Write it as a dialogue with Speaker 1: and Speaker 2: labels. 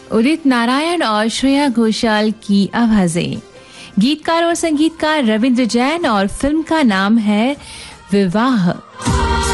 Speaker 1: उदित नारायण और श्रेया घोषाल की आवाजें। गीतकार और संगीतकार रविंद्र जैन और फिल्म का नाम है विवाह।